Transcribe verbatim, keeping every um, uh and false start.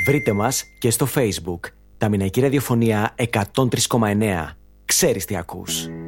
Βρείτε μας και στο Facebook. Ταμηναϊκή ραδιοφωνία εκατόν τρία κόμμα εννέα. Ξέρεις τι ακούς.